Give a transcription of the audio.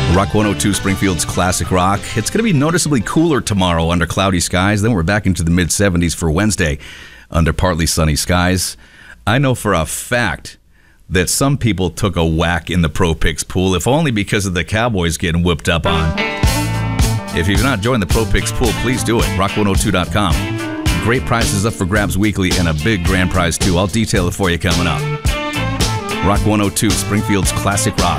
Rock 102, Springfield's classic rock. It's going to be noticeably cooler tomorrow under cloudy skies. Then we're back into the mid-70s for Wednesday under partly sunny skies. I know for a fact that some people took a whack in the Pro Picks pool, if only because of the Cowboys getting whipped up on. If you've not joined the Pro Picks pool, please do it. Rock102.com. Great prizes up for grabs weekly and a big grand prize, too. I'll detail it for you coming up. Rock 102, Springfield's classic rock.